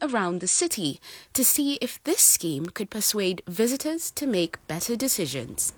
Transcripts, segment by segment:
around the city to see if this scheme could persuade visitors to make better decisions.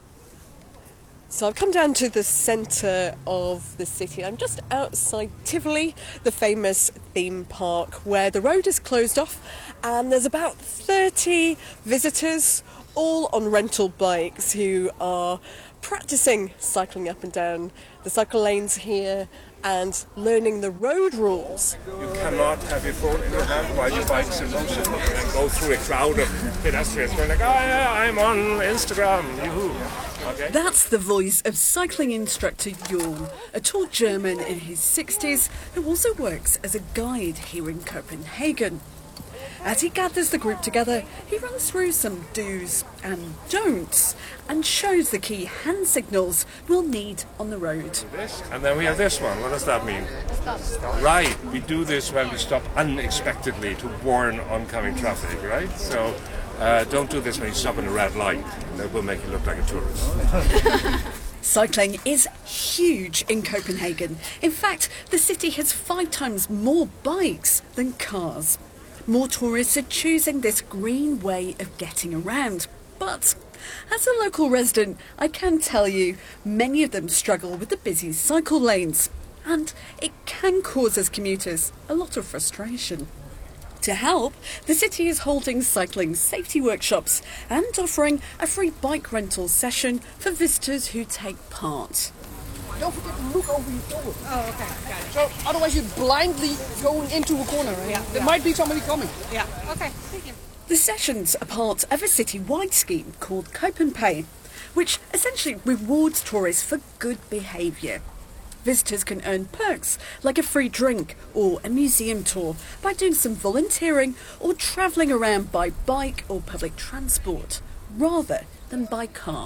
So I've come down to the centre of the city. I'm just outside Tivoli, the famous theme park, where the road is closed off and there's about 30 visitors, all on rental bikes, who are practising cycling up and down the cycle lanes here and learning the road rules. You cannot have your phone in your hand while your bike's in motion and go through a crowd of pedestrians going like, oh yeah, I'm on Instagram, yoo-hoo. Okay. That's the voice of cycling instructor Jorn, a tall German in his 60s who also works as a guide here in Copenhagen. As he gathers the group together, he runs through some do's and don'ts and shows the key hand signals we'll need on the road. And then we have this one. What does that mean? Stop. Right. We do this when we stop unexpectedly to warn oncoming traffic, right? So don't do this when you stop in a red light. That will make you look like a tourist. Cycling is huge in Copenhagen. In fact, the city has 5 times more bikes than cars. More tourists are choosing this green way of getting around. But as a local resident, I can tell you, many of them struggle with the busy cycle lanes. And it can cause us commuters a lot of frustration. To help, the city is holding cycling safety workshops and offering a free bike rental session for visitors who take part. Don't forget to look over your shoulder. Oh, okay. Got it. So otherwise you're blindly going into a corner. Right? Yeah. There might be somebody coming. Yeah. Okay. Thank you. The sessions are part of a city-wide scheme called CopenPay, which essentially rewards tourists for good behaviour. Visitors can earn perks like a free drink or a museum tour by doing some volunteering or travelling around by bike or public transport, rather than by car.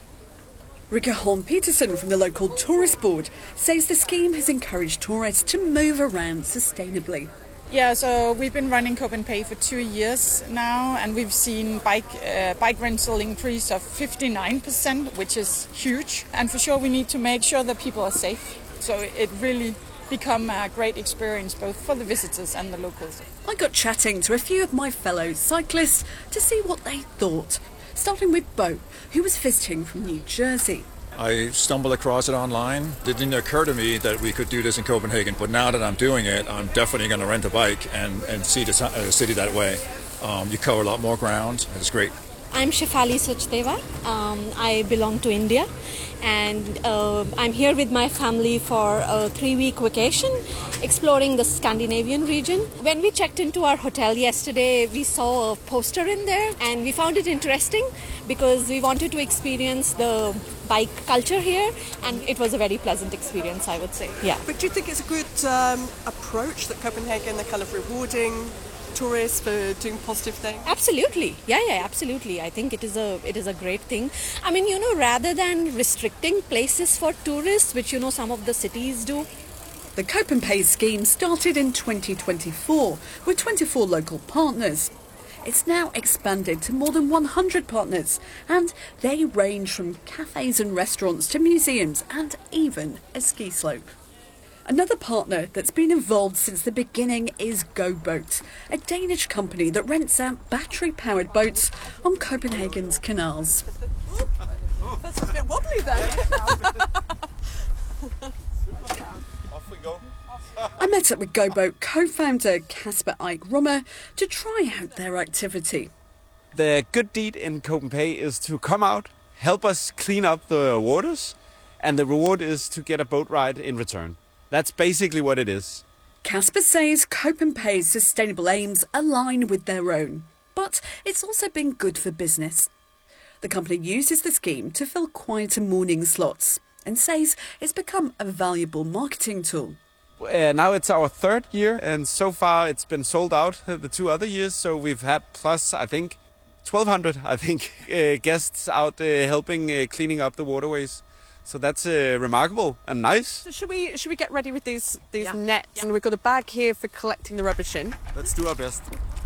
Rikke Holm Petersen from the local tourist board says the scheme has encouraged tourists to move around sustainably. Yeah, so we've been running CopenPay for 2 years now, and we've seen bike rental increase of 59%, which is huge. And for sure, we need to make sure that people are safe. So it really become a great experience both for the visitors and the locals. I got chatting to a few of my fellow cyclists to see what they thought, starting with Bo, who was visiting from New Jersey. I stumbled across it online. It didn't occur to me that we could do this in Copenhagen, but now that I'm doing it, I'm definitely going to rent a bike and see the city that way. You cover a lot more ground. It's great. I'm Shefali Sachdeva. I belong to India, and I'm here with my family for a 3-week vacation exploring the Scandinavian region. When we checked into our hotel yesterday, we saw a poster in there and we found it interesting because we wanted to experience the bike culture here, and it was a very pleasant experience, I would say. Yeah. But do you think it's a good approach that Copenhagen are kind of rewarding tourists for doing positive things? Absolutely. Yeah, absolutely. I think it is a great thing. I mean, rather than restricting places for tourists, which, some of the cities do. The CopenPay scheme started in 2024 with 24 local partners. It's now expanded to more than 100 partners, and they range from cafes and restaurants to museums and even a ski slope. Another partner that's been involved since the beginning is GoBoat, a Danish company that rents out battery-powered boats on Copenhagen's canals. That's a bit wobbly there. Off we go. I met up with GoBoat co-founder Kasper Eik Rummer to try out their activity. The good deed in CopenPay is to come out, help us clean up the waters, and the reward is to get a boat ride in return. That's basically what it is. Kasper says CopenPay's sustainable aims align with their own, but it's also been good for business. The company uses the scheme to fill quieter morning slots and says it's become a valuable marketing tool. Now it's our 3rd year, and so far it's been sold out the 2 other years, so we've had plus, I think, 1,200, guests out helping cleaning up the waterways. So that's remarkable and nice. So should we get ready with these nets? Yeah. And we've got a bag here for collecting the rubbish in. Let's do our best.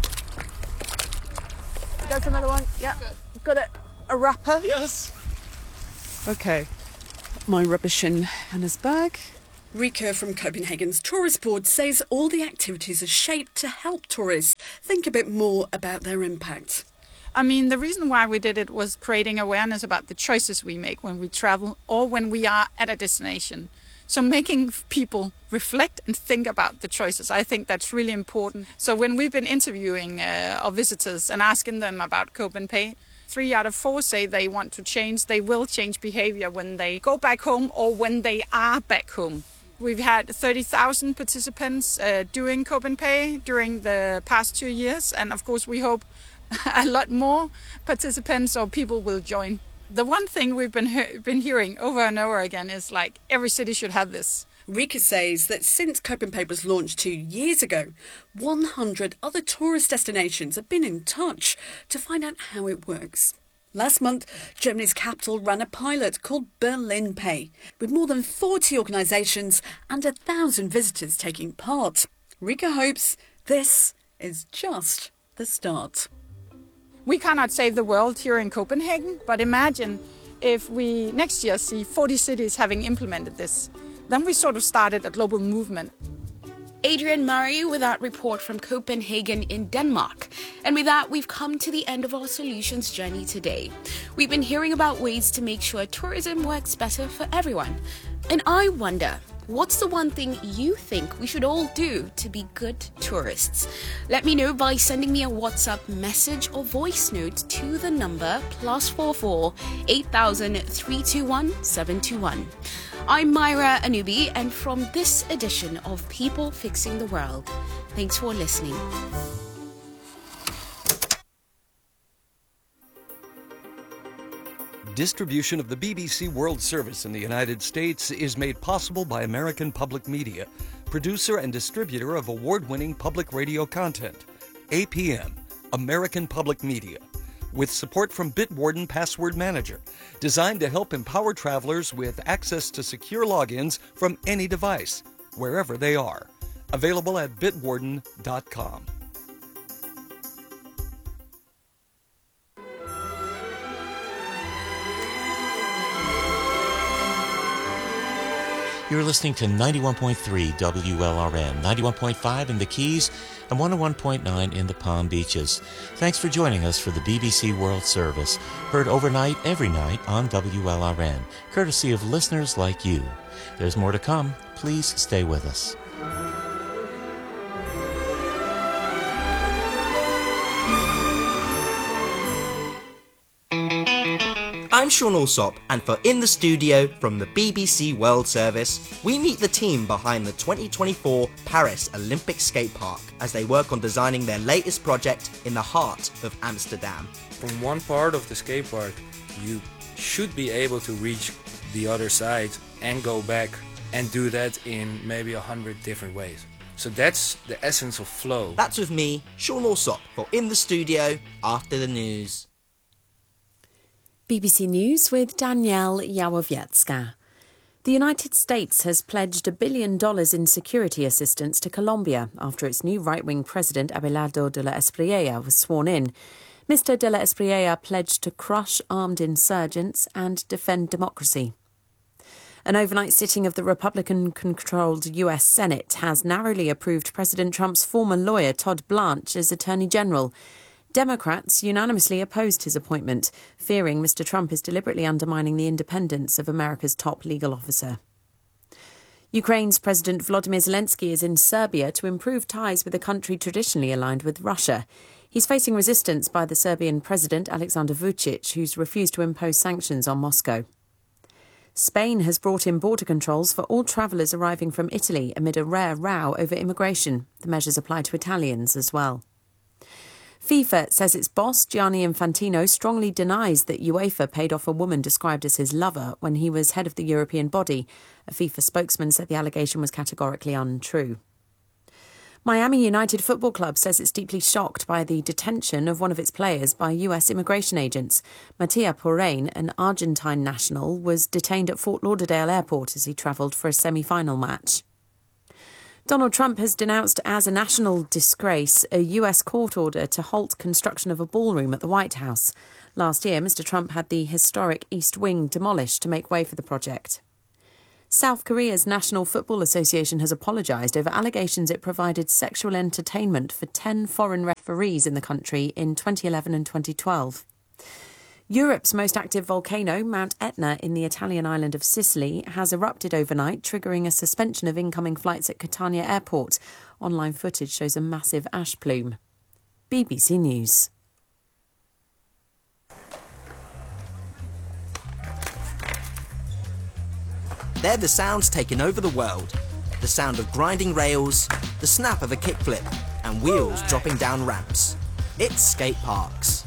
Go for another one. Yeah. Got a wrapper. Yes. Okay. My rubbish in Anna's bag. Rika from Copenhagen's Tourist Board says all the activities are shaped to help tourists think a bit more about their impact. I mean, the reason why we did it was creating awareness about the choices we make when we travel or when we are at a destination. So making people reflect and think about the choices, I think that's really important. So when we've been interviewing our visitors and asking them about Copenhagen, 3 out of 4 say they want to change. They will change behavior when they go back home or when they are back home. We've had 30,000 participants doing Copenhagen during the past 2 years. And of course, we hope a lot more participants or people will join. The one thing we've been hearing over and over again is like every city should have this. Rika says that since Copenhagen was launched 2 years ago, 100 other tourist destinations have been in touch to find out how it works. Last month, Germany's capital ran a pilot called Berlin Pay, with more than 40 organisations and 1,000 visitors taking part. Rika hopes this is just the start. We cannot save the world here in Copenhagen, but imagine if we next year see 40 cities having implemented this. Then we sort of started a global movement. Adrian Murray with that report from Copenhagen in Denmark. And with that, we've come to the end of our solutions journey today. We've been hearing about ways to make sure tourism works better for everyone. And I wonder, what's the one thing you think we should all do to be good tourists? Let me know by sending me a WhatsApp message or voice note to the number +44 8000 321 721. I'm Myra Anubi, and from this edition of People Fixing the World, thanks for listening. Distribution of the BBC World Service in the United States is made possible by American Public Media, producer and distributor of award-winning public radio content. APM, American Public Media, with support from Bitwarden Password Manager, designed to help empower travelers with access to secure logins from any device, wherever they are. Available at bitwarden.com. You're listening to 91.3 WLRN, 91.5 in the Keys, and 101.9 in the Palm Beaches. Thanks for joining us for the BBC World Service, heard overnight every night on WLRN, courtesy of listeners like you. There's more to come. Please stay with us. I'm Sean Alsop, and for In the Studio from the BBC World Service, we meet the team behind the 2024 Paris Olympic Skate Park as they work on designing their latest project in the heart of Amsterdam. From one part of the skate park, you should be able to reach the other side and go back and do that in maybe 100 different ways. So that's the essence of flow. That's with me, Sean Alsop, for In the Studio after the news. BBC News with Danielle Yawowiecka. The United States has pledged $1 billion in security assistance to Colombia after its new right-wing president Abelardo de la Espriella was sworn in. Mr. de la Espriella pledged to crush armed insurgents and defend democracy. An overnight sitting of the Republican-controlled US Senate has narrowly approved President Trump's former lawyer Todd Blanche as Attorney General. Democrats unanimously opposed his appointment, fearing Mr. Trump is deliberately undermining the independence of America's top legal officer. Ukraine's President Volodymyr Zelensky is in Serbia to improve ties with a country traditionally aligned with Russia. He's facing resistance by the Serbian President Aleksandar Vučić, who's refused to impose sanctions on Moscow. Spain has brought in border controls for all travellers arriving from Italy amid a rare row over immigration. The measures apply to Italians as well. FIFA says its boss, Gianni Infantino, strongly denies that UEFA paid off a woman described as his lover when he was head of the European body. A FIFA spokesman said the allegation was categorically untrue. Miami United Football Club says it's deeply shocked by the detention of one of its players by US immigration agents. Mattia Porrain, an Argentine national, was detained at Fort Lauderdale Airport as he travelled for a semi-final match. Donald Trump has denounced as a national disgrace a US court order to halt construction of a ballroom at the White House. Last year, Mr. Trump had the historic East Wing demolished to make way for the project. South Korea's National Football Association has apologised over allegations it provided sexual entertainment for 10 foreign referees in the country in 2011 and 2012. Europe's most active volcano, Mount Etna, in the Italian island of Sicily, has erupted overnight, triggering a suspension of incoming flights at Catania Airport. Online footage shows a massive ash plume. BBC News. They're the sounds taking over the world. The sound of grinding rails, the snap of a kickflip, and wheels dropping down ramps. It's skate parks.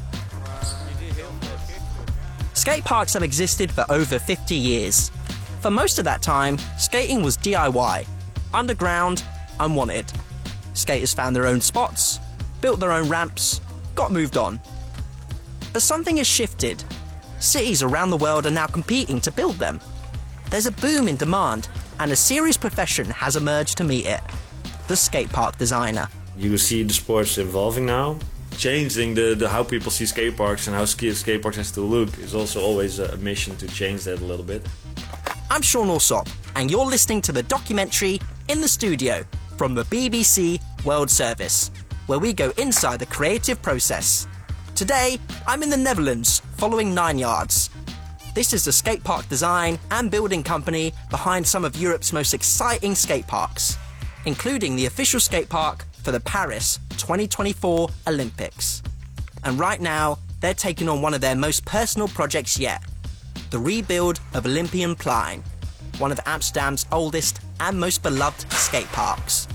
Skate parks have existed for over 50 years. For most of that time, skating was DIY, underground, unwanted. Skaters found their own spots, built their own ramps, got moved on. But something has shifted. Cities around the world are now competing to build them. There's a boom in demand, and a serious profession has emerged to meet it: the skate park designer. You see the sports evolving now. Changing the how people see skate parks and how skate parks has to look is also always a mission to change that a little bit. I'm Sean Alsop, and you're listening to the documentary In the Studio from the BBC World Service, where we go inside the creative process. Today, I'm in the Netherlands, following 9 Yards. This is the skate park design and building company behind some of Europe's most exciting skate parks, including the official skate park for the Paris 2024 Olympics. And right now, they're taking on one of their most personal projects yet: the rebuild of Olympianplein, one of Amsterdam's oldest and most beloved skate parks.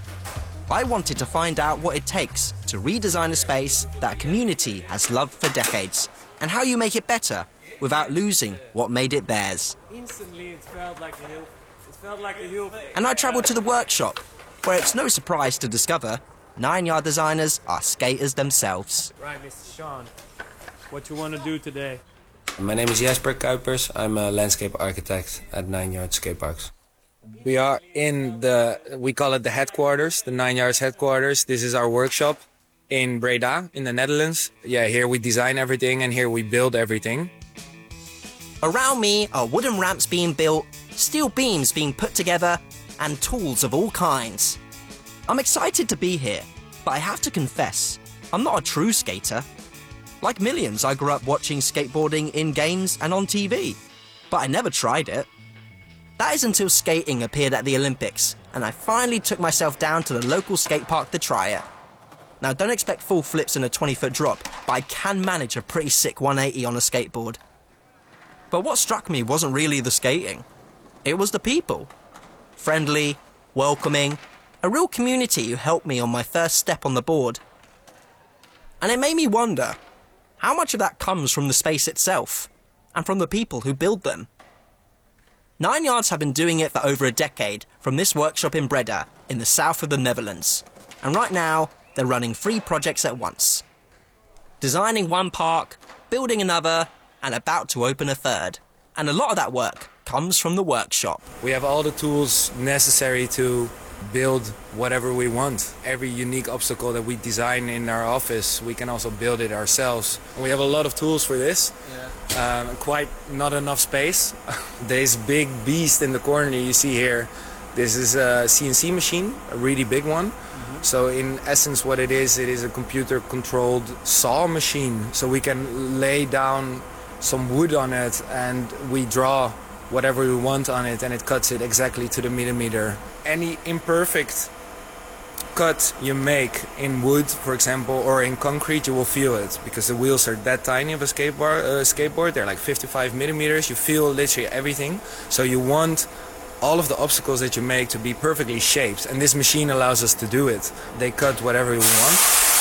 I wanted to find out what it takes to redesign a space that a community has loved for decades, and how you make it better without losing what made it theirs. Instantly, it felt like a hill. And I travelled to the workshop, where it's no surprise to discover 9 Yard designers are skaters themselves. Right, Mr. Sean, what you want to do today? My name is Jesper Kuipers. I'm a landscape architect at 9 Yard Skateparks. We are in we call it the headquarters, the 9 Yards headquarters. This is our workshop in Breda, in the Netherlands. Yeah, here we design everything and here we build everything. Around me are wooden ramps being built, steel beams being put together, and tools of all kinds. I'm excited to be here, but I have to confess, I'm not a true skater. Like millions, I grew up watching skateboarding in games and on TV, but I never tried it. That is until skating appeared at the Olympics, and I finally took myself down to the local skate park to try it. Now, don't expect full flips and a 20-foot drop, but I can manage a pretty sick 180 on a skateboard. But what struck me wasn't really the skating. It was the people. Friendly, welcoming, a real community who helped me on my first step on the board. And it made me wonder, how much of that comes from the space itself, and from the people who build them? 9 Yards have been doing it for over a decade from this workshop in Breda, in the south of the Netherlands. And right now, they're running 3 projects at once. Designing one park, building another, and about to open a third. And a lot of that work comes from the workshop. We have all the tools necessary to build whatever we want. Every unique obstacle that we design in our office, we can also build it ourselves. We have a lot of tools for this. Quite not enough space. This big beast in the corner you see here, this is a CNC machine, a really big one. So in essence what it is a computer-controlled saw machine. So we can lay down some wood on it and we draw whatever we want on it and it cuts it exactly to the millimeter. Any imperfect cut you make in wood, for example, or in concrete, you will feel it because the wheels are that tiny of a skateboard. They're like 55 millimeters. You feel literally everything. So you want all of the obstacles that you make to be perfectly shaped, and this machine allows us to do it. They cut whatever we want.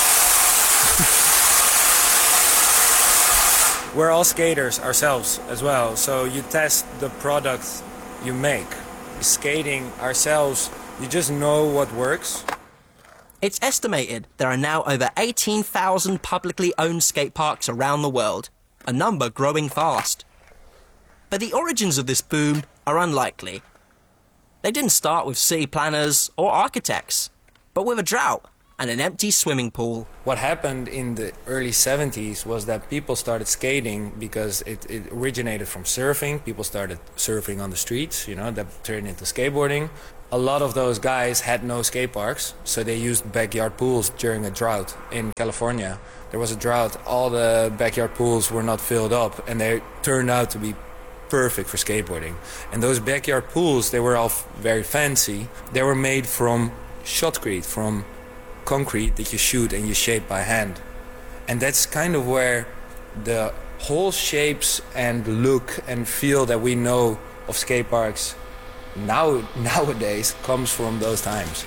We're all skaters ourselves as well, so you test the product you make. Skating ourselves, you just know what works. It's estimated there are now over 18,000 publicly owned skate parks around the world, a number growing fast. But the origins of this boom are unlikely. They didn't start with city planners or architects, but with a drought and an empty swimming pool. What happened in the early 70s was that people started skating because it originated from surfing. People started surfing on the streets, you know, that turned into skateboarding. A lot of those guys had no skate parks, so they used backyard pools during a drought in California. There was a drought, all the backyard pools were not filled up, and they turned out to be perfect for skateboarding. And those backyard pools, they were all very fancy. They were made from shotcrete, from concrete that you shoot and you shape by hand. And that's kind of where the whole shapes and look and feel that we know of skate parks nowadays comes from those times.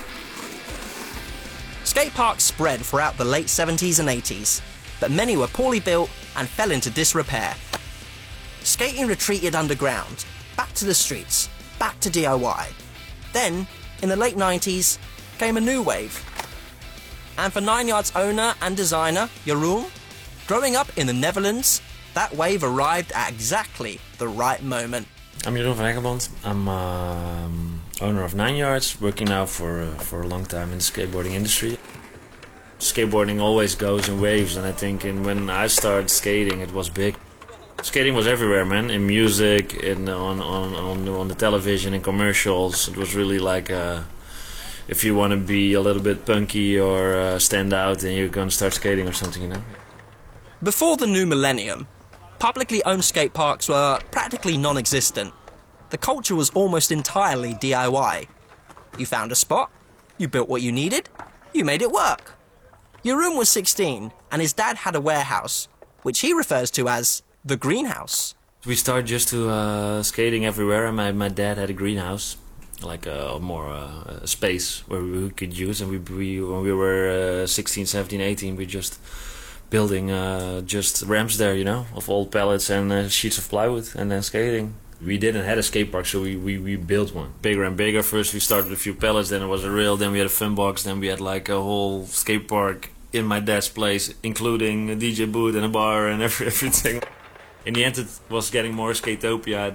Skate parks spread throughout the late 70s and 80s, but many were poorly built and fell into disrepair. Skating retreated underground, back to the streets, back to DIY. Then, in the late 90s, came a new wave. And for 9 Yards owner and designer, Jeroen, growing up in the Netherlands, that wave arrived at exactly the right moment. I'm Jeroen van Heckelbond. I'm owner of 9 Yards, working now for a long time in the skateboarding industry. Skateboarding always goes in waves, and I think when I started skating, it was big. Skating was everywhere, man. In music, on the television, in commercials. It was really like if you want to be a little bit punky or stand out, then you're gonna start skating or something, you know. Before the new millennium, publicly owned skate parks were practically non-existent. The culture was almost entirely DIY. You found a spot, you built what you needed, you made it work. Jeroen was 16 and his dad had a warehouse, which he refers to as the greenhouse. We started just to skating everywhere, and my dad had a greenhouse, like a space where we could use, and we when we were 16, 17, 18, we just building just ramps there, you know, of old pallets and sheets of plywood, and then skating. We didn't have a skate park, so we built one. Bigger and bigger. First we started with a few pallets, then it was a rail, then we had a fun box, then we had like a whole skate park in my dad's place, including a DJ booth and a bar and everything. In the end it was getting more Skatopia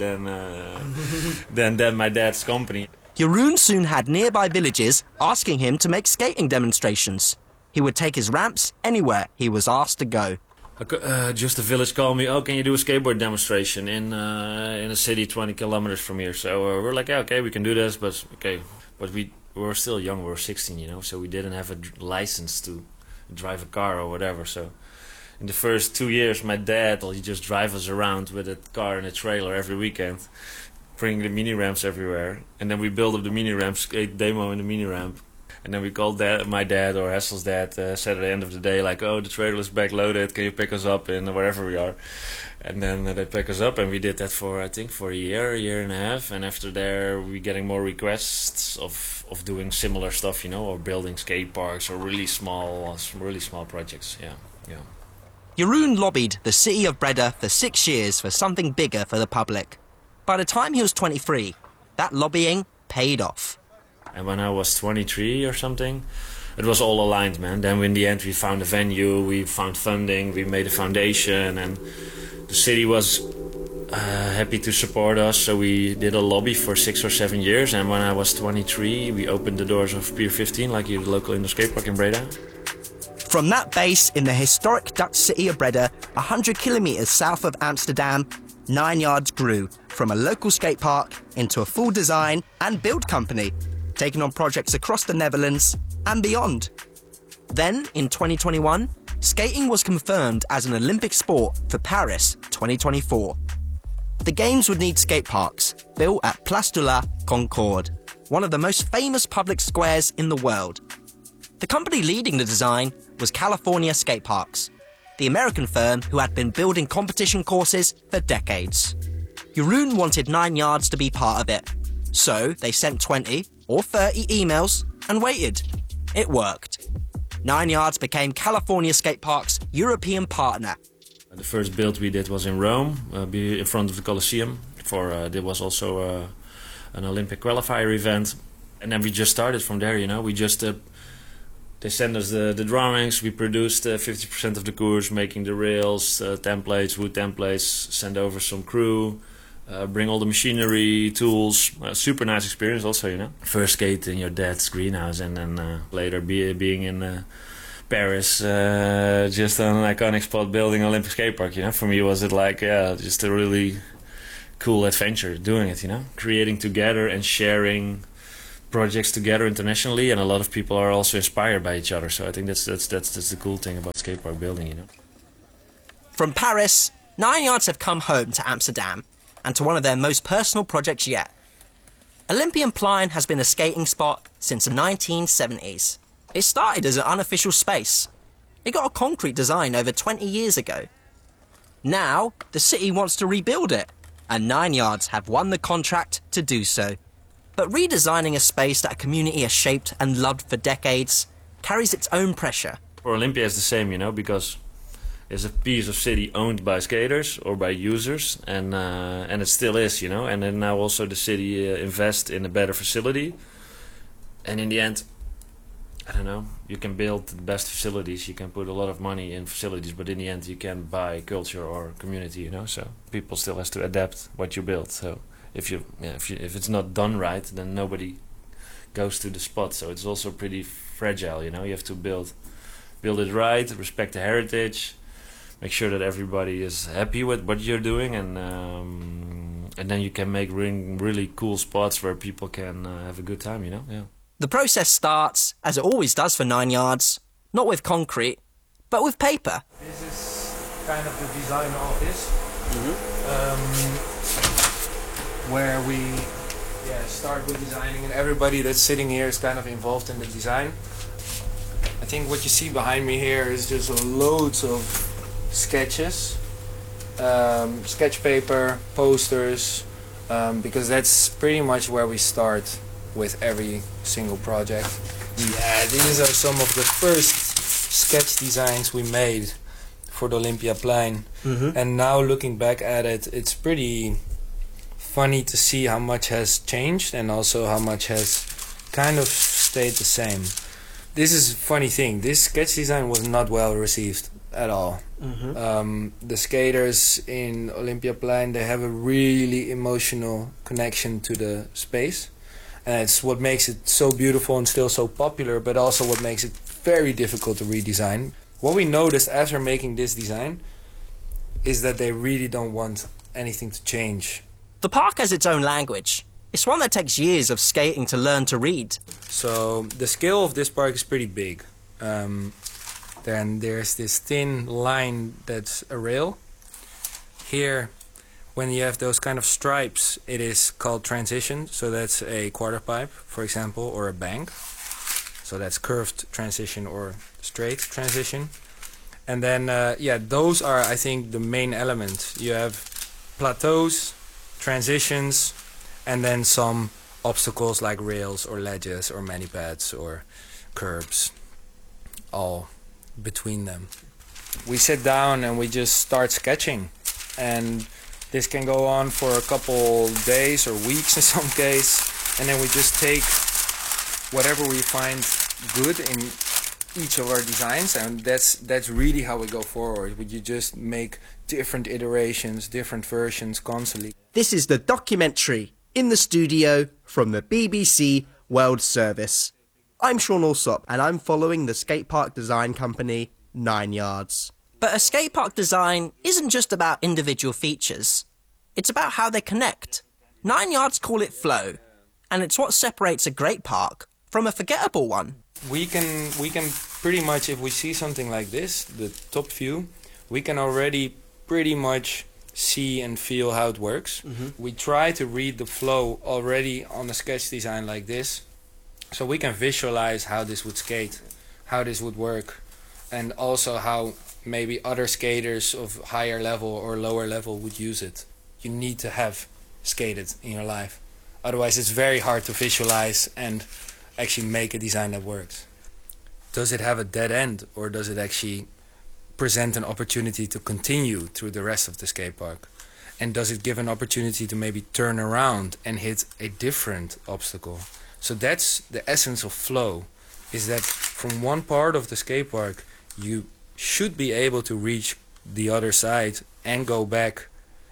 than my dad's company. Jeroen soon had nearby villages asking him to make skating demonstrations. He would take his ramps anywhere he was asked to go. Just a village called me, oh, can you do a skateboard demonstration in a city 20 kilometers from here? So we're like, yeah, okay, we can do this, but we were still young, we were 16, you know, so we didn't have a license to drive a car or whatever. So in the first 2 years, my dad, he just drive us around with a car and a trailer every weekend, bringing the mini ramps everywhere, and then we built up the mini ramp, skate demo in the mini ramp. And then we called my dad or Hessel's dad Saturday end of the day, like, oh, the trailer is backloaded, can you pick us up in wherever we are? And then they pick us up, and we did that for, I think, for a year and a half. And after there, we getting more requests of doing similar stuff, you know, or building skate parks or really small projects, yeah. Jeroen lobbied the city of Breda for 6 years for something bigger for the public. By the time he was 23, that lobbying paid off. And when I was 23 or something, it was all aligned, man. Then in the end we found a venue, we found funding, we made a foundation, and the city was happy to support us. So we did a lobby for 6 or 7 years, and when I was 23, we opened the doors of Pier 15, like the local indoor skate park in Breda. From that base in the historic Dutch city of Breda, 100 kilometers south of Amsterdam, 9 Yards grew from a local skate park into a full design and build company, taking on projects across the Netherlands and beyond. Then, in 2021, skating was confirmed as an Olympic sport for Paris 2024. The Games would need skate parks, built at Place de la Concorde, one of the most famous public squares in the world. The company leading the design was California Skate Parks, the American firm who had been building competition courses for decades. Jeroen wanted 9 Yards to be part of it, so they sent 20 or 30 emails and waited. It worked. 9 Yards became California Skate Park's European partner. The first build we did was in Rome, in front of the Colosseum. There was also an Olympic qualifier event, and then we just started from there. You know, we just they sent us the drawings. We produced 50% of the course, making the rails, templates, wood templates. Send over some crew. bring all the machinery, tools. Super nice experience also, you know. First skate in your dad's greenhouse, and then later being in Paris, just on an iconic spot, building Olympic skate park. You know, for me was it like just a really cool adventure doing it. You know, creating together and sharing projects together internationally, and a lot of people are also inspired by each other. So I think that's the cool thing about skate park building. You know. From Paris, 9 Yards have come home to Amsterdam, and to one of their most personal projects yet. Olympiaplein has been a skating spot since the 1970s. It started as an unofficial space. It got a concrete design over 20 years ago. Now, the city wants to rebuild it, and 9 Yards have won the contract to do so. But redesigning a space that a community has shaped and loved for decades carries its own pressure. For Olympia it's the same, you know, because it's a piece of city owned by skaters or by users, and it still is, you know. And then now also the city invest in a better facility, and in the end, I don't know, you can build the best facilities, you can put a lot of money in facilities, but in the end you can buy culture or community, you know. So people still has to adapt what you build. So if it's not done right, then nobody goes to the spot. So it's also pretty fragile, you know. You have to build it right, respect the heritage, make sure that everybody is happy with what you're doing, and then you can make really cool spots where people can have a good time, you know. Yeah. The process starts, as it always does for 9 Yards, not with concrete, but with paper. This is kind of the design office, where we start with designing, and everybody that's sitting here is kind of involved in the design. I think what you see behind me here is just loads of sketches, sketch paper, posters, because that's pretty much where we start with every single project. Yeah, these are some of the first sketch designs we made for the Olympiaplein. And now looking back at it, it's pretty funny to see how much has changed and also how much has kind of stayed the same. This is a funny thing, this sketch design was not well received at all. The skaters in Olympiaplein, they have a really emotional connection to the space, and it's what makes it so beautiful and still so popular, but also what makes it very difficult to redesign. What we noticed after making this design is that they really don't want anything to change. The park has its own language. It's one that takes years of skating to learn to read. So the scale of this park is pretty big. Then there's this thin line that's a rail. Here, when you have those kind of stripes, it is called transition. So that's a quarter pipe, for example, or a bank. So that's curved transition or straight transition. And then, those are, I think, the main elements. You have plateaus, transitions, and then some obstacles like rails or ledges or mani-pads or curbs, all between them. We sit down and we just start sketching, and this can go on for a couple days or weeks in some case, and then we just take whatever we find good in each of our designs, and that's really how we go forward. You just make different iterations, different versions constantly. This is the documentary In the Studio from the BBC World Service. I'm Sean Alsop, and I'm following the skatepark design company 9 Yards. But a skatepark design isn't just about individual features. It's about how they connect. 9 Yards call it flow, and it's what separates a great park from a forgettable one. We can pretty much, if we see something like this, the top view, we can already pretty much see and feel how it works. We try to read the flow already on a sketch design like this, so we can visualize how this would skate, how this would work, and also how maybe other skaters of higher level or lower level would use it. You need to have skated in your life. Otherwise it's very hard to visualize and actually make a design that works. Does it have a dead end, or does it actually present an opportunity to continue through the rest of the skate park? And does it give an opportunity to maybe turn around and hit a different obstacle? So that's the essence of flow, is that from one part of the skate park you should be able to reach the other side and go back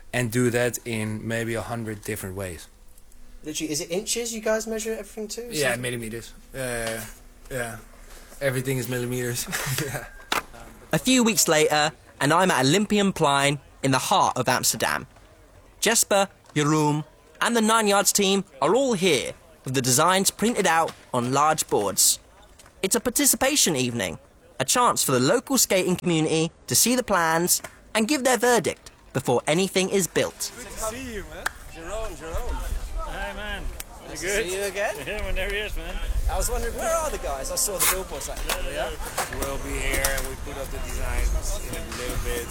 and do that in maybe 100 different ways. Literally, is it inches you guys measure everything to? Yeah, millimeters. Yeah. Everything is millimeters. Yeah. A few weeks later, and I'm at Olympianplein in the heart of Amsterdam. Jesper, Jeroen, and the 9 Yards team are all here with the designs printed out on large boards. It's a participation evening, a chance for the local skating community to see the plans and give their verdict before anything is built. Good to see you, man. Jeroen. Hi, man. Nice to see you again. Yeah, man, there he is, man. I was wondering, where are the guys? I saw the billboards like that. Yeah. We'll be here and we put up the designs in a little bit.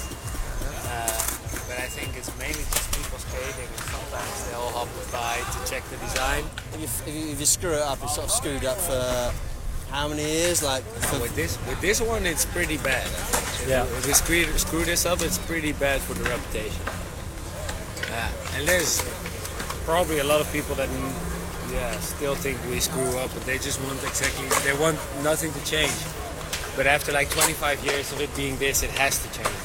But I think it's mainly just people skating, and sometimes they'll hop by to check the design. If you screw it up, it's sort of screwed up for how many years? Like with this one, it's pretty bad. I think. If we screw this up, it's pretty bad for the reputation. And there's probably a lot of people that still think we screw up, but they just want they want nothing to change. But after like 25 years of it being this, it has to change.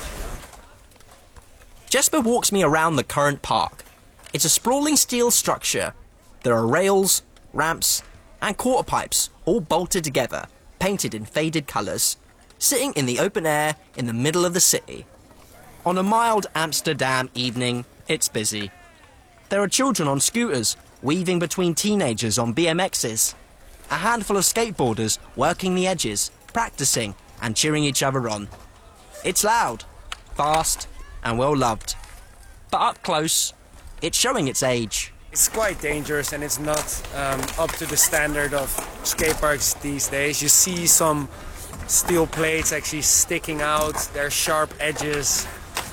Jesper walks me around the current park. It's a sprawling steel structure. There are rails, ramps, and quarter pipes all bolted together, painted in faded colours, sitting in the open air in the middle of the city. On a mild Amsterdam evening, it's busy. There are children on scooters, weaving between teenagers on BMXs. A handful of skateboarders working the edges, practicing and cheering each other on. It's loud, fast, and well loved. But up close, it's showing its age. It's quite dangerous and it's not up to the standard of skate parks these days. You see some steel plates actually sticking out, they're sharp edges.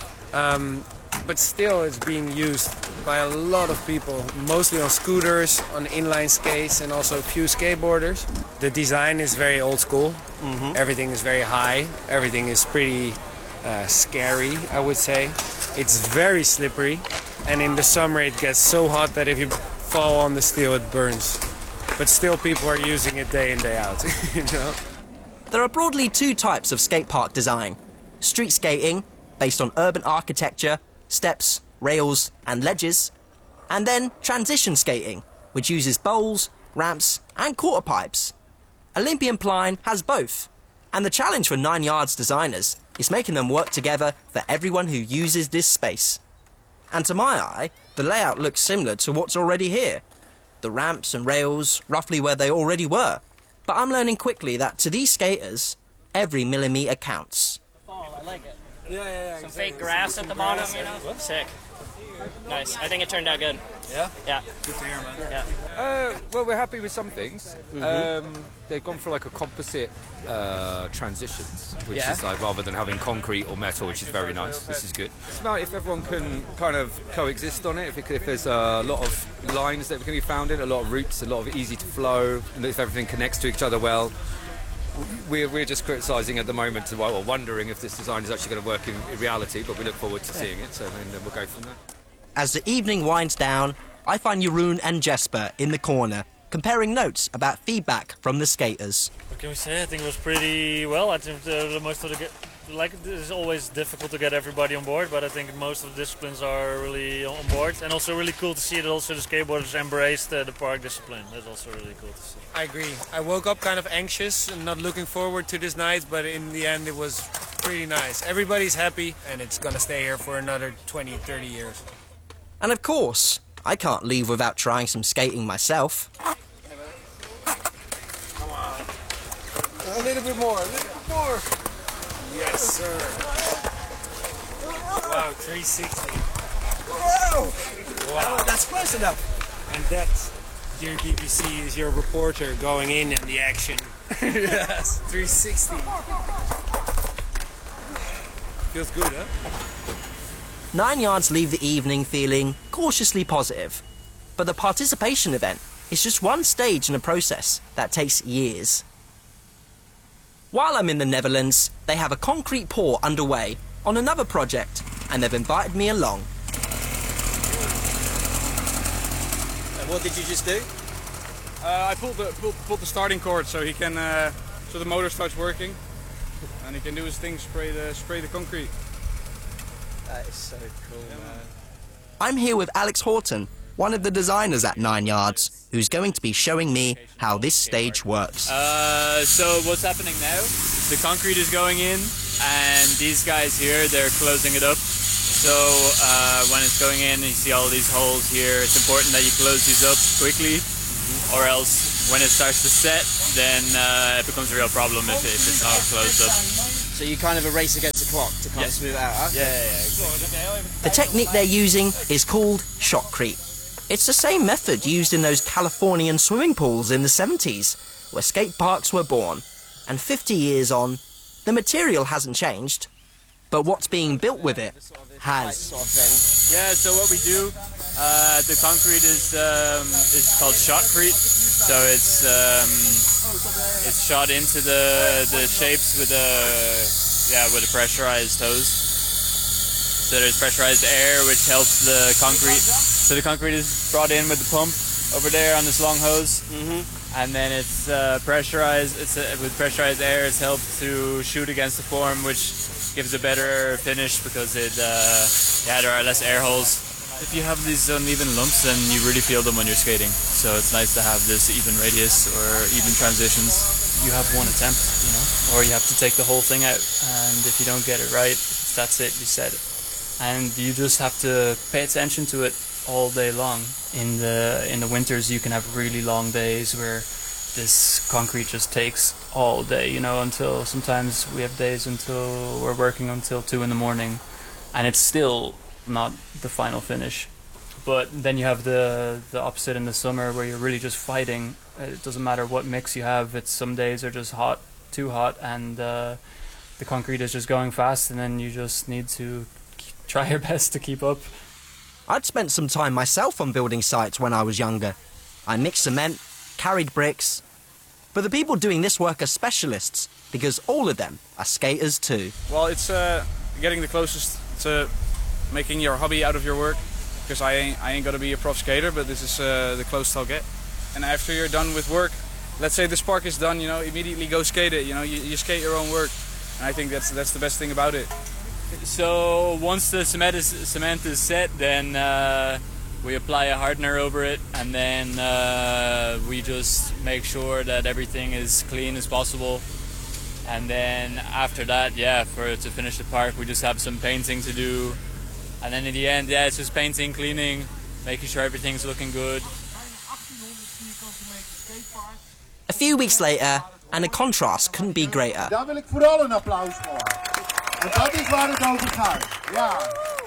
But still it's being used by a lot of people, mostly on scooters, on inline skates, and also a few skateboarders. The design is very old school. Everything is very high, everything is pretty scary, I would say. It's very slippery, and in the summer it gets so hot that if you fall on the steel it burns. But still people are using it day in, day out. You know? There are broadly two types of skate park design. Street skating, based on urban architecture, steps, rails and ledges. And then transition skating, which uses bowls, ramps and quarter pipes. Olympianplein has both. And the challenge for 9 Yards designers is making them work together for everyone who uses this space. And to my eye, the layout looks similar to what's already here. The ramps and rails roughly where they already were. But I'm learning quickly that to these skaters, every millimetre counts. I like it. Yeah. Some fake grass at the bottom, you know? Sick. Nice. I think it turned out good. Yeah? Yeah. Good to hear, man. Yeah. Well, we're happy with some things. They've gone for like a composite transitions, which is like rather than having concrete or metal, which is very nice. This is good. It's about if everyone can kind of coexist on it, if there's a lot of lines that can be found in, a lot of routes, a lot of easy to flow, and if everything connects to each other well. We're just criticising at the moment, or wondering if this design is actually going to work in reality, but we look forward to seeing it, so then we'll go from there. As the evening winds down, I find Jeroen and Jesper in the corner, comparing notes about feedback from the skaters. What can we say? I think it was pretty well. I think the most of it's always difficult to get everybody on board, but I think most of the disciplines are really on board. And also really cool to see that also the skateboarders embraced the park discipline. That's also really cool to see. I agree. I woke up kind of anxious and not looking forward to this night, but in the end it was pretty nice. Everybody's happy and it's gonna stay here for another 20, 30 years. And of course, I can't leave without trying some skating myself. Come on. A little bit more, Yes, sir. Wow, 360. Wow. That's close enough. And that, dear BBC, is your reporter going in the action. Yes, 360. Feels good, huh? 9 Yards leave the evening feeling cautiously positive. But the participation event is just one stage in a process that takes years. While I'm in the Netherlands, they have a concrete pour underway on another project, and they've invited me along. And what did you just do? I pulled the starting cord so he can so the motor starts working, and he can do his thing, spray the concrete. That is so cool, man. I'm here with Alex Horton, one of the designers at 9 Yards, who's going to be showing me how this stage works. So what's happening now? The concrete is going in, and these guys here, they're closing it up. So when it's going in, you see all these holes here. It's important that you close these up quickly, or else when it starts to set, then it becomes a real problem if it's not closed up. So you kind of a race against the clock to kind of smooth it out, okay? Yeah, exactly. The technique they're using is called shotcrete. It's the same method used in those Californian swimming pools in the 70s, where skate parks were born. And 50 years on, the material hasn't changed, but what's being built with it has. Yeah, so what we do, the concrete is called shotcrete. So it's shot into the shapes with a pressurized hose. So there's pressurized air which helps the concrete. So the concrete is brought in with the pump over there on this long hose, and then it's pressurized. With pressurized air, it's helped to shoot against the form, which gives a better finish because there are less air holes. If you have these uneven lumps, then you really feel them when you're skating. So it's nice to have this even radius or even transitions. You have one attempt, or you have to take the whole thing out, and if you don't get it right, that's it, you said it. And you just have to pay attention to it all day long. In the winters, you can have really long days where this concrete just takes all day, until sometimes we have days until we're working until 2 in the morning, and it's still not the final finish. But then you have the opposite in the summer where you're really just fighting. It doesn't matter what mix you have. Some days are just hot, too hot, and the concrete is just going fast, and then you just need to try your best to keep up. I'd spent some time myself on building sites when I was younger. I mixed cement, carried bricks. But the people doing this work are specialists, because all of them are skaters too. Well, it's getting the closest to making your hobby out of your work, because I ain't gonna be a prof skater, but this is the closest I'll get. And after you're done with work, let's say this park is done, immediately go skate it. You skate your own work, and I think that's the best thing about it. So once the cement is set, then we apply a hardener over it, and then we just make sure that everything is clean as possible. And then after that, to finish the park, we just have some painting to do. And then in the end, it's just painting, cleaning, making sure everything's looking good. A few weeks later, and the contrast couldn't be greater. Daar wil ik vooral een applaus voor. Want dat is waar het over gaat. Ja.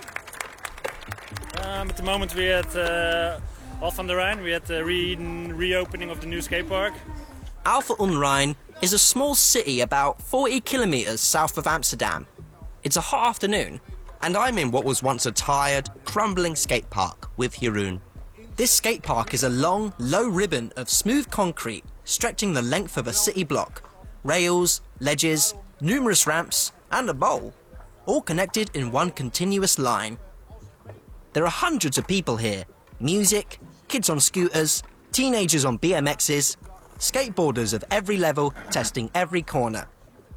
At the moment we're at Alphen aan de Rijn. We're at the reopening of the new skate park. Alphen aan de Rijn is a small city about 40 kilometers south of Amsterdam. It's a hot afternoon, and I'm in what was once a tired, crumbling skate park with Jeroen. This skate park is a long, low ribbon of smooth concrete stretching the length of a city block. Rails, ledges, numerous ramps, and a bowl, all connected in one continuous line. There are hundreds of people here. Music, kids on scooters, teenagers on BMXs, skateboarders of every level testing every corner.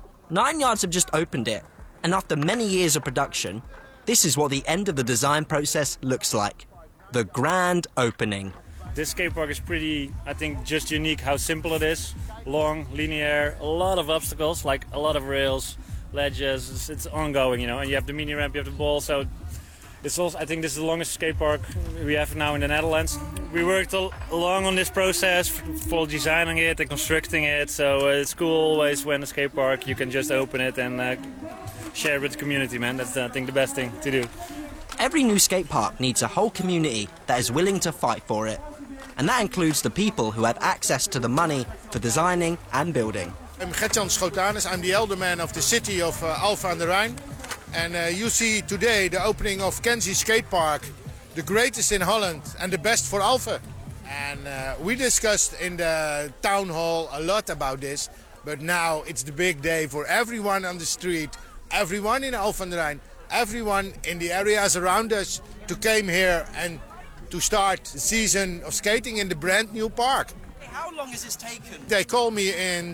9 Yards have just opened it, and after many years of production, this is what the end of the design process looks like. The grand opening. This skate park is pretty, I think, just unique how simple it is. Long, linear, a lot of obstacles, like a lot of rails, ledges. It's ongoing, and you have the mini ramp, you have the ball, so it's also, I think this is the longest skate park we have now in the Netherlands. We worked long on this process for designing it and constructing it, so it's cool always when a skate park you can just open it and share it with the community, man. That's, I think, the best thing to do. Every new skate park needs a whole community that is willing to fight for it. And that includes the people who have access to the money for designing and building. I'm Gert-Jan Schotanus. I'm the alderman of the city of Alphen aan de Rijn. And you see today the opening of Kenzie Skate Park, the greatest in Holland and the best for Alphen. And we discussed in the town hall a lot about this, but now it's the big day for everyone on the street, everyone in Alphen aan de Rijn, everyone in the areas around us to come here and to start the season of skating in the brand new park. How long has this taken? They called me in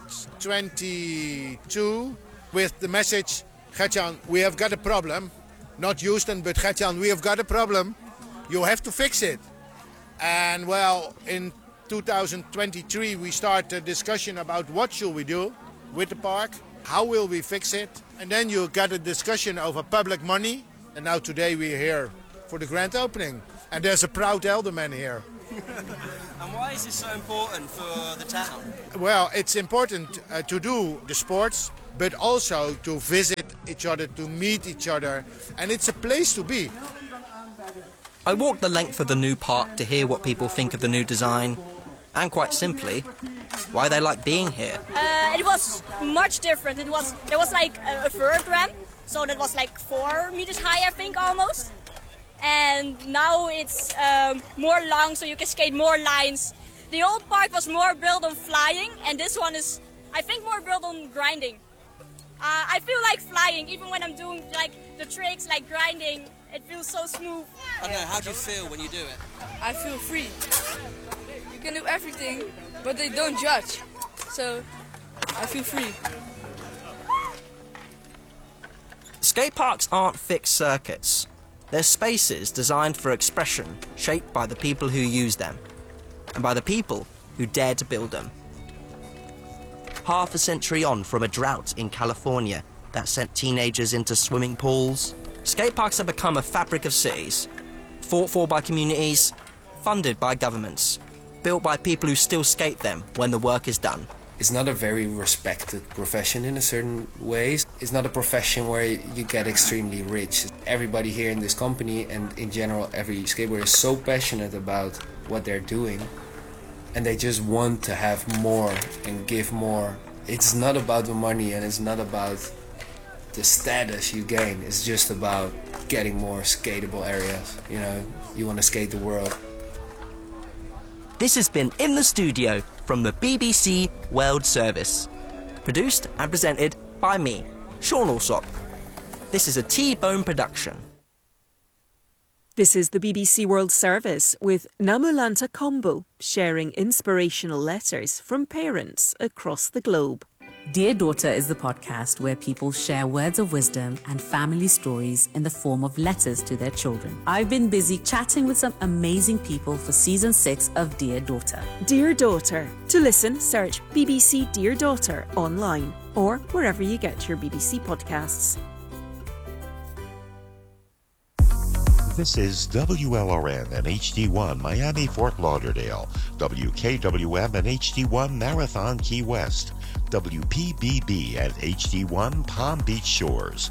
2022 with the message, Gert-Jan, we have got a problem. not Houston, but Gert-Jan, we have got a problem. You have to fix it. And well, in 2023 we start a discussion about what should we do with the park, how will we fix it, and then you get a discussion over public money. And now today we're here for the grand opening, and there's a proud alderman here. And why is this so important for the town? Well, it's important to do the sports, but also to visit each other, to meet each other, and it's a place to be. I walked the length of the new park to hear what people think of the new design, and quite simply, why they like being here. It was much different. There was like a third ramp, so that was like 4 meters high, I think, almost. And now it's more long, so you can skate more lines. The old park was more built on flying, and this one is, I think, more built on grinding. I feel like flying, even when I'm doing like the tricks, like grinding. It feels so smooth. I don't know, how do you feel when you do it? I feel free. You can do everything, but they don't judge. So, I feel free. Skate parks aren't fixed circuits. They're spaces designed for expression, shaped by the people who use them, and by the people who dare to build them. Half a century on from a drought in California that sent teenagers into swimming pools, skate parks have become a fabric of cities, fought for by communities, funded by governments, built by people who still skate them when the work is done. It's not a very respected profession in a certain ways. It's not a profession where you get extremely rich. Everybody here in this company and in general every skateboarder is so passionate about what they're doing, and they just want to have more and give more. It's not about the money and it's not about the status you gain. It's just about getting more skatable areas. You know, you want to skate the world. This has been In the Studio from the BBC World Service. Produced and presented by me, Sean Alsop. This is a T-Bone production. This is the BBC World Service with Namulanta Kombu sharing inspirational letters from parents across the globe. Dear Daughter is the podcast where people share words of wisdom and family stories in the form of letters to their children. I've been busy chatting with some amazing people for season 6 of Dear Daughter. Dear Daughter. To listen, search BBC Dear Daughter online or wherever you get your BBC podcasts. This is WLRN and HD1 Miami Fort Lauderdale, WKWM and HD1 Marathon Key West, WPBB at HD1 Palm Beach Shores,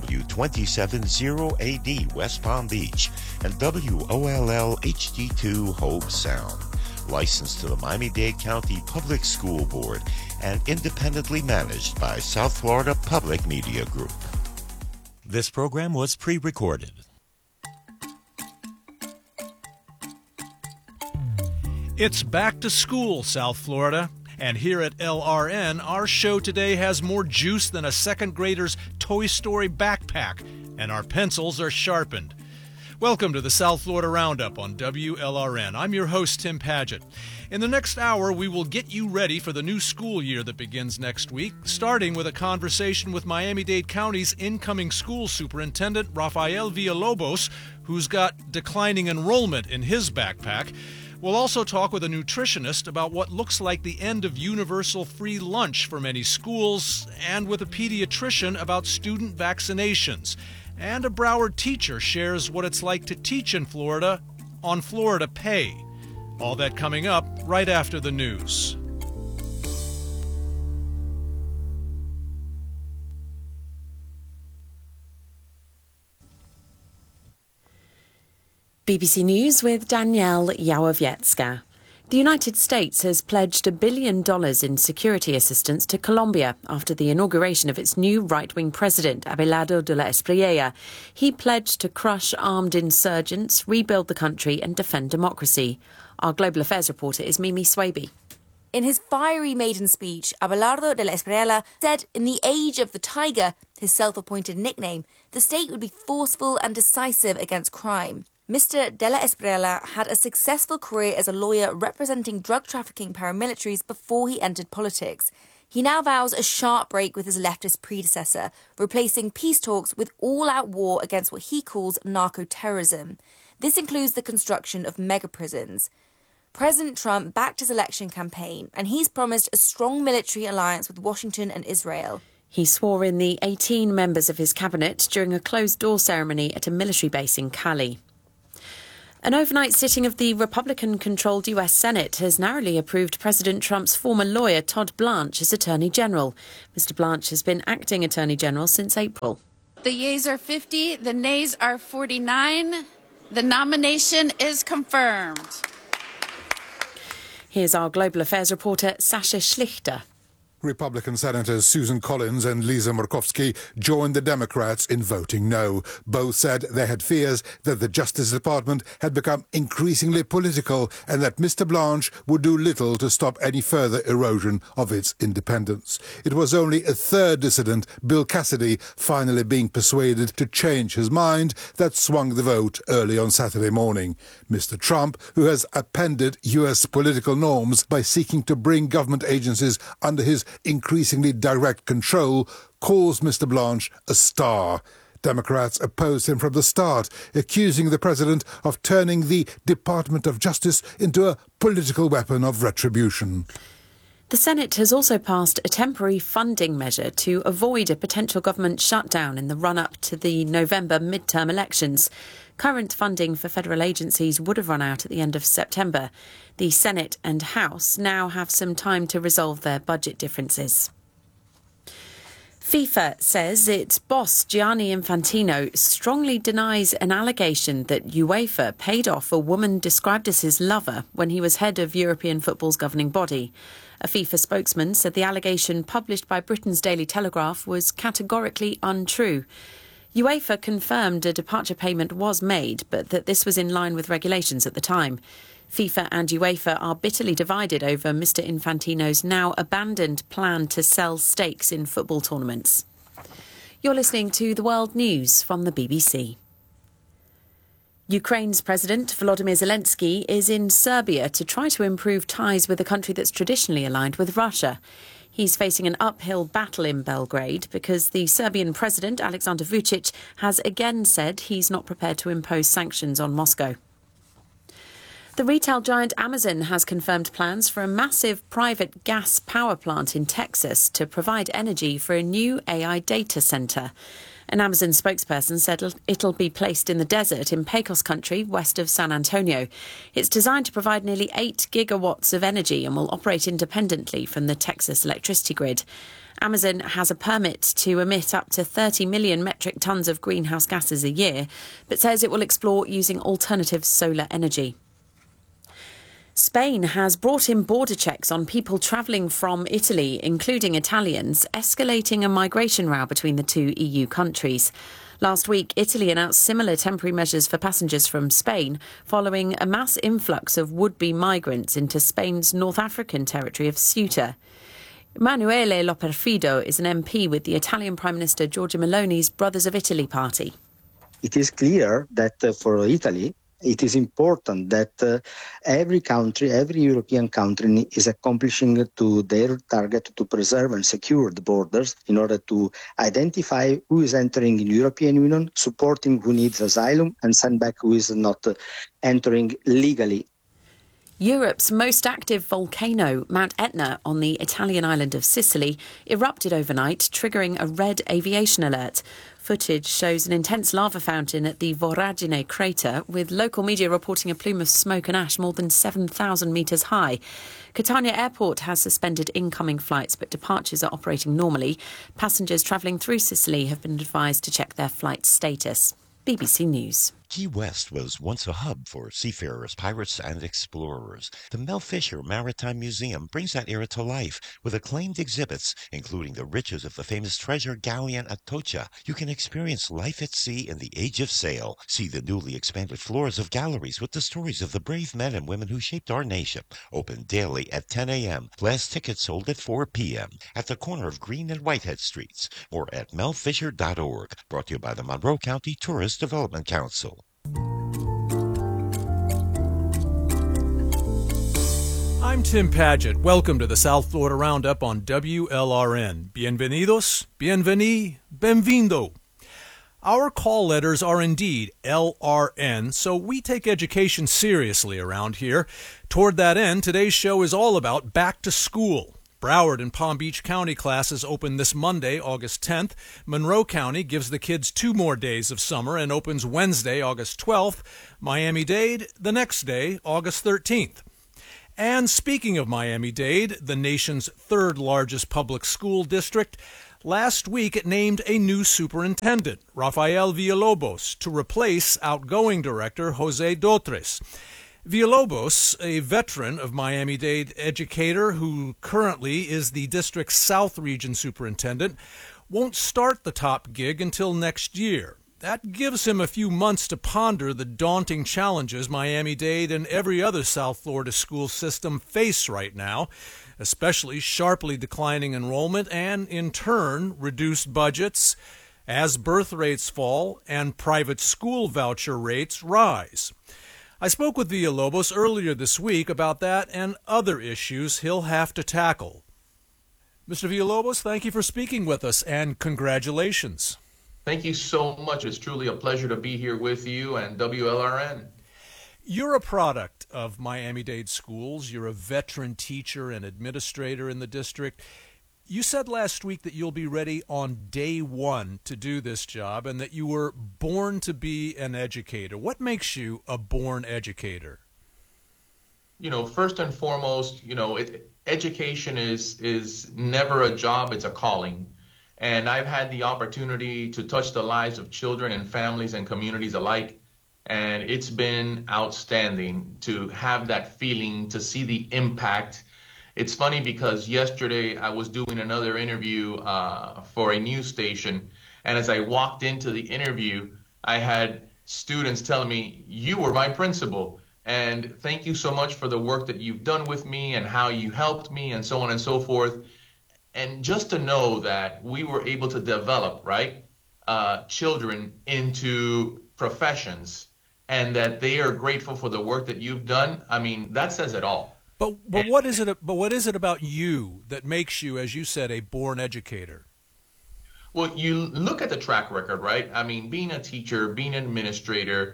W270AD West Palm Beach, and WOLL HD2 Hobe Sound. Licensed to the Miami-Dade County Public School Board and independently managed by South Florida Public Media Group. This program was pre-recorded. It's back to school, South Florida. And here at LRN, our show today has more juice than a second grader's Toy Story backpack, and our pencils are sharpened. Welcome to the South Florida Roundup on WLRN. I'm your host, Tim Paget. In the next hour, we will get you ready for the new school year that begins next week, starting with a conversation with Miami-Dade County's incoming school superintendent, Rafael Villalobos, who's got declining enrollment in his backpack. We'll also talk with a nutritionist about what looks like the end of universal free lunch for many schools, and with a pediatrician about student vaccinations. And a Broward teacher shares what it's like to teach in Florida on Florida Pay. All that coming up right after the news. BBC News with Danielle Yawowiecka. The United States has pledged $1 billion in security assistance to Colombia after the inauguration of its new right-wing president, Abelardo de la Espriella. He pledged to crush armed insurgents, rebuild the country and defend democracy. Our Global Affairs reporter is Mimi Swaby. In his fiery maiden speech, Abelardo de la Espriella said in the age of the tiger, his self-appointed nickname, the state would be forceful and decisive against crime. Mr. de la Espriella had a successful career as a lawyer representing drug trafficking paramilitaries before he entered politics. He now vows a sharp break with his leftist predecessor, replacing peace talks with all-out war against what he calls narco-terrorism. This includes the construction of mega-prisons. President Trump backed his election campaign, and he's promised a strong military alliance with Washington and Israel. He swore in the 18 members of his cabinet during a closed-door ceremony at a military base in Cali. An overnight sitting of the Republican-controlled US Senate has narrowly approved President Trump's former lawyer Todd Blanche as Attorney General. Mr. Blanche has been acting Attorney General since April. The yeas are 50, the nays are 49. The nomination is confirmed. Here's our global affairs reporter, Sasha Schlichter. Republican Senators Susan Collins and Lisa Murkowski joined the Democrats in voting no. Both said they had fears that the Justice Department had become increasingly political and that Mr. Blanche would do little to stop any further erosion of its independence. It was only a third dissident, Bill Cassidy, finally being persuaded to change his mind that swung the vote early on Saturday morning. Mr. Trump, who has upended U.S. political norms by seeking to bring government agencies under his increasingly direct control, calls Mr. Blanche a star. Democrats opposed him from the start, accusing the president of turning the Department of Justice into a political weapon of retribution. The Senate has also passed a temporary funding measure to avoid a potential government shutdown in the run-up to the November midterm elections. Current funding for federal agencies would have run out at the end of September. The Senate and House now have some time to resolve their budget differences. FIFA says its boss, Gianni Infantino, strongly denies an allegation that UEFA paid off a woman described as his lover when he was head of European football's governing body. A FIFA spokesman said the allegation published by Britain's Daily Telegraph was categorically untrue. UEFA confirmed a departure payment was made, but that this was in line with regulations at the time. FIFA and UEFA are bitterly divided over Mr. Infantino's now abandoned plan to sell stakes in football tournaments. You're listening to The World News from the BBC. Ukraine's President Volodymyr Zelensky is in Serbia to try to improve ties with a country that's traditionally aligned with Russia. He's facing an uphill battle in Belgrade because the Serbian President, Aleksandar Vučić, has again said he's not prepared to impose sanctions on Moscow. The retail giant Amazon has confirmed plans for a massive private gas power plant in Texas to provide energy for a new AI data center. An Amazon spokesperson said it'll be placed in the desert in Pecos country, west of San Antonio. It's designed to provide nearly 8 gigawatts of energy and will operate independently from the Texas electricity grid. Amazon has a permit to emit up to 30 million metric tons of greenhouse gases a year, but says it will explore using alternative solar energy. Spain has brought in border checks on people travelling from Italy, including Italians, escalating a migration row between the two EU countries. Last week, Italy announced similar temporary measures for passengers from Spain following a mass influx of would-be migrants into Spain's North African territory of Ceuta. Emanuele Loperfido is an MP with the Italian Prime Minister Giorgia Meloni's Brothers of Italy party. It is clear that for Italy, it is important that every country, every European country is accomplishing to their target to preserve and secure the borders in order to identify who is entering the European Union, supporting who needs asylum, and send back who is not entering legally. Europe's most active volcano, Mount Etna, on the Italian island of Sicily, erupted overnight, triggering a red aviation alert. Footage shows an intense lava fountain at the Voragine crater, with local media reporting a plume of smoke and ash more than 7,000 metres high. Catania Airport has suspended incoming flights, but departures are operating normally. Passengers travelling through Sicily have been advised to check their flight status. BBC News. Key West was once a hub for seafarers, pirates, and explorers. The Mel Fisher Maritime Museum brings that era to life with acclaimed exhibits, including the riches of the famous treasure galleon Atocha. You can experience life at sea in the age of sail. See the newly expanded floors of galleries with the stories of the brave men and women who shaped our nation. Open daily at 10 a.m. Last tickets sold at 4 p.m. at the corner of Green and Whitehead Streets. More at melfisher.org. Brought to you by the Monroe County Tourist Development Council. I'm Tim Paget. Welcome to the South Florida Roundup on WLRN. Bienvenidos, bienveni, benvindo. Our call letters are indeed LRN, so we take education seriously around here. Toward that end, today's show is all about back to school. Broward and Palm Beach County classes open this Monday, August 10th. Monroe County gives the kids 2 more days of summer and opens Wednesday, August 12th. Miami-Dade the next day, August 13th. And speaking of Miami-Dade, the nation's 3rd largest public school district, last week it named a new superintendent, Rafael Villalobos, to replace outgoing director Jose Dotres. Villalobos, a veteran of Miami-Dade educator who currently is the district's South Region superintendent, won't start the top gig until next year. That gives him a few months to ponder the daunting challenges Miami-Dade and every other South Florida school system face right now, especially sharply declining enrollment and, in turn, reduced budgets as birth rates fall and private school voucher rates rise. I spoke with Villalobos earlier this week about that and other issues he'll have to tackle. Mr. Villalobos, thank you for speaking with us, and congratulations. Thank you so much. It's truly a pleasure to be here with you and WLRN. You're a product of Miami-Dade schools. You're a veteran teacher and administrator in the district. You said last week that you'll be ready on day one to do this job and that you were born to be an educator. What makes you a born educator? First and foremost, education is never a job, it's a calling. And I've had the opportunity to touch the lives of children and families and communities alike. And it's been outstanding to have that feeling, to see the impact. It's funny because yesterday I was doing another interview for a news station, and as I walked into the interview, I had students telling me, "You were my principal, and thank you so much for the work that you've done with me and how you helped me," and so on and so forth. And just to know that we were able to develop, children into professions, and that they are grateful for the work that you've done, that says it all. But what is it about you that makes you, as you said, a born educator? Well, you look at the track record, right? Being a teacher, being an administrator,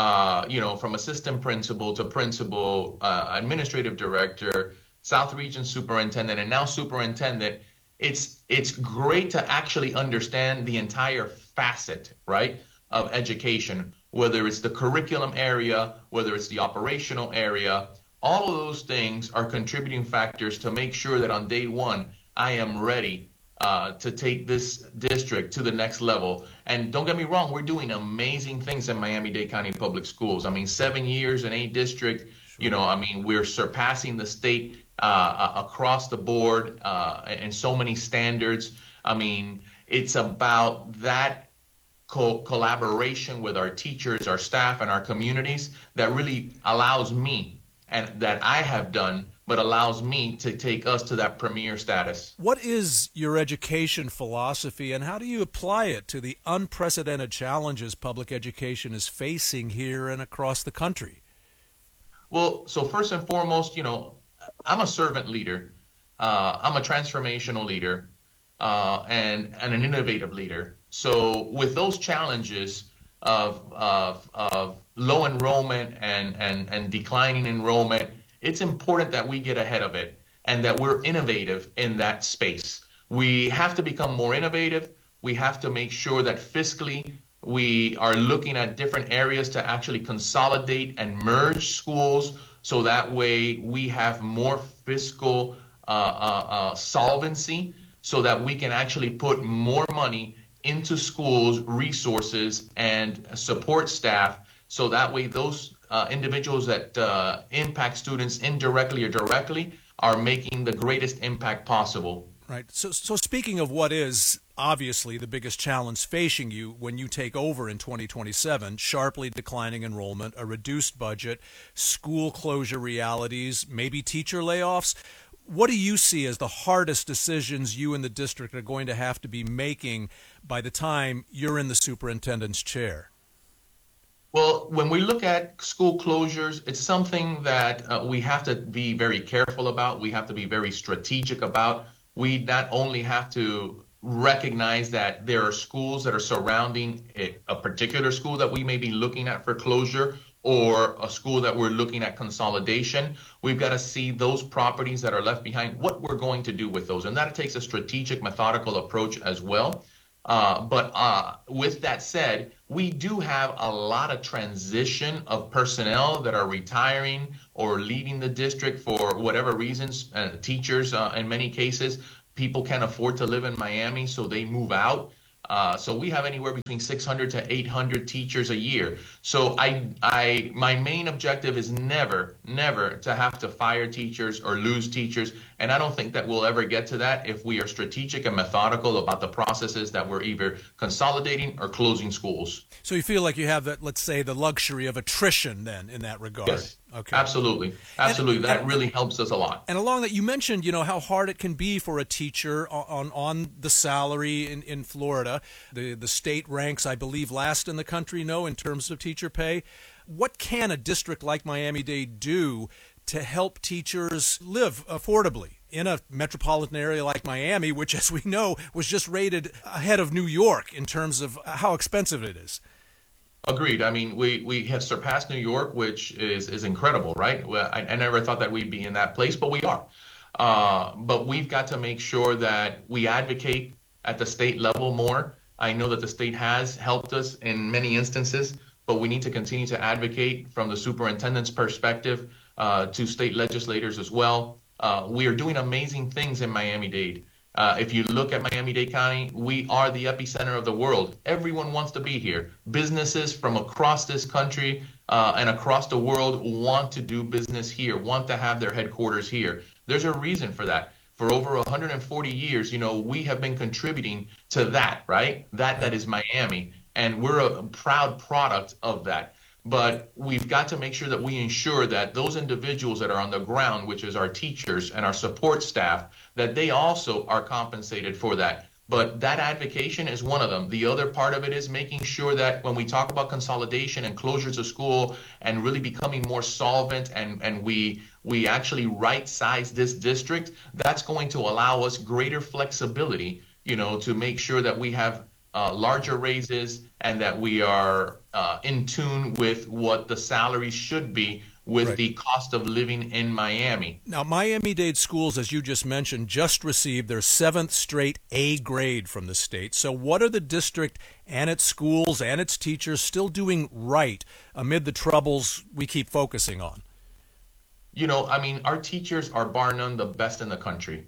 from assistant principal to principal, administrative director, South Region superintendent, and now superintendent, it's great to actually understand the entire facet, of education, whether it's the curriculum area, whether it's the operational area. All of those things are contributing factors to make sure that on day one, I am ready to take this district to the next level. And don't get me wrong, we're doing amazing things in Miami-Dade County Public Schools. 7 years in a district, we're surpassing the state across the board in so many standards. It's about that collaboration with our teachers, our staff, and our communities that really allows me, and that I have done, but allows me to take us to that premier status. What is your education philosophy, and how do you apply it to the unprecedented challenges public education is facing here and across the country? Well, so first and foremost, I'm a servant leader. I'm a transformational leader and an innovative leader. So with those challenges of low enrollment and declining enrollment, it's important that we get ahead of it and that we're innovative in that space. We have to become more innovative. We have to make sure that fiscally we are looking at different areas to actually consolidate and merge schools, so that way we have more fiscal solvency, so that we can actually put more money into schools, resources, and support staff, so that way those individuals that impact students indirectly or directly are making the greatest impact possible. Right. So speaking of what is obviously the biggest challenge facing you when you take over in 2027, sharply declining enrollment, a reduced budget, school closure realities, maybe teacher layoffs, what do you see as the hardest decisions you and the district are going to have to be making by the time you're in the superintendent's chair? Well, when we look at school closures, it's something that we have to be very careful about. We have to be very strategic about. We not only have to recognize that there are schools that are surrounding a particular school that we may be looking at for closure, or a school that we're looking at consolidation. We've got to see those properties that are left behind, what we're going to do with those. And that takes a strategic, methodical approach as well. But with that said, we do have a lot of transition of personnel that are retiring or leaving the district for whatever reasons. Teachers, in many cases, people can't afford to live in Miami, so they move out. So we have anywhere between 600 to 800 teachers a year. So my main objective is never to have to fire teachers or lose teachers. And I don't think that we'll ever get to that if we are strategic and methodical about the processes that we're either consolidating or closing schools. So you feel like you have, that, let's say, the luxury of attrition then in that regard? Yes. Okay. Absolutely. That really helps us a lot. And along that, you mentioned, how hard it can be for a teacher on the salary in Florida. The state ranks, I believe, last in the country, in terms of teacher pay. What can a district like Miami-Dade do to help teachers live affordably in a metropolitan area like Miami, which, as we know, was just rated ahead of New York in terms of how expensive it is? Agreed. I mean, we have surpassed New York, which is incredible, right? Well, I never thought that we'd be in that place, but we are. But we've got to make sure that we advocate at the state level more. I know that the state has helped us in many instances, but we need to continue to advocate from the superintendent's perspective to state legislators as well. We are doing amazing things in Miami-Dade. If you look at Miami-Dade County, we are the epicenter of the world. Everyone wants to be here. Businesses from across this country and across the world want to do business here, want to have their headquarters here. There's a reason for that. For over 140 years, we have been contributing to that, right? That is Miami. And we're a proud product of that. But we've got to make sure that we ensure that those individuals that are on the ground, which is our teachers and our support staff, that they also are compensated for that. But that advocacy is one of them. The other part of it is making sure that when we talk about consolidation and closures of school and really becoming more solvent and we actually right-size this district, that's going to allow us greater flexibility, to make sure that we have larger raises and that we are in tune with what the salaries should be with the cost of living in Miami. Now, Miami-Dade schools, as you just mentioned, just received their 7th straight A grade from the state. So what are the district and its schools and its teachers still doing right amid the troubles we keep focusing on? Our teachers are bar none the best in the country.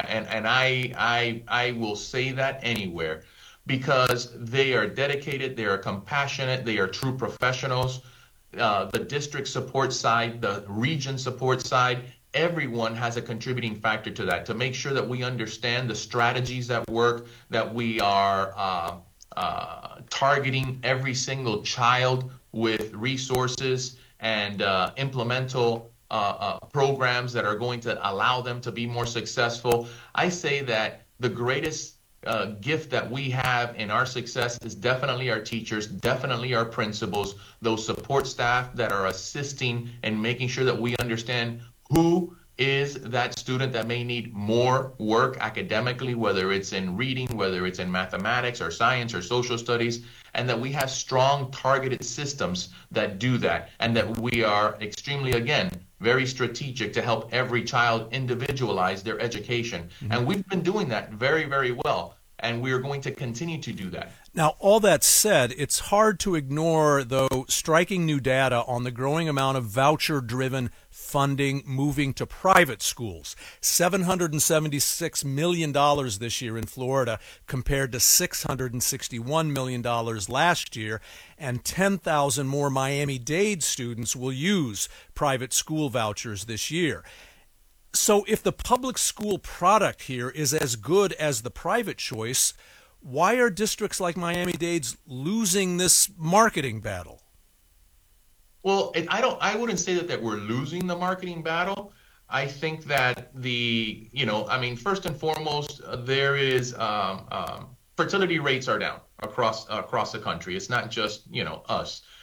I will say that anywhere, because they are dedicated, they are compassionate, they are true professionals. The district support side, the region support side, everyone has a contributing factor to that, to make sure that we understand the strategies that work, that we are targeting every single child with resources and implemental programs that are going to allow them to be more successful. I say that the greatest gift that we have in our success is definitely our teachers, definitely our principals, those support staff that are assisting and making sure that we understand who is that student that may need more work academically, whether it's in reading, whether it's in mathematics or science or social studies, and that we have strong targeted systems that do that, and that we are extremely, again, very strategic to help every child individualize their education. Mm-hmm. And we've been doing that very, very well. And we are going to continue to do that. Now, all that said, it's hard to ignore, though, striking new data on the growing amount of voucher-driven funding moving to private schools. $776 million this year in Florida compared to $661 million last year, and 10,000 more Miami-Dade students will use private school vouchers this year. So if the public school product here is as good as the private choice, why are districts like Miami-Dade's losing this marketing battle? Well, I wouldn't say that we're losing the marketing battle. I think that first and foremost, there is fertility rates are down across the country. It's not just, us.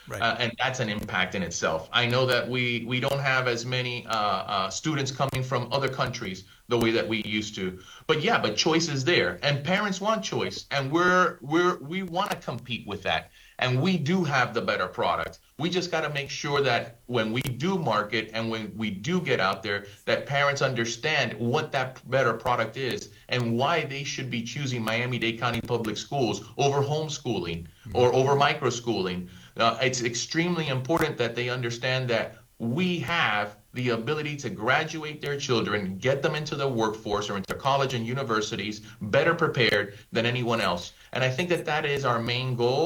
Right. And that's an impact in itself. I know that we don't have as many students coming from other countries the way that we used to. But choice is there, and parents want choice, and we want to compete with that. And we do have the better product. We just got to make sure that when we do market and when we do get out there, that parents understand what that better product is and why they should be choosing Miami-Dade County Public Schools over homeschooling or over microschooling. It's extremely important that they understand that we have the ability to graduate their children, get them into the workforce or into college and universities better prepared than anyone else. And I think that is our main goal.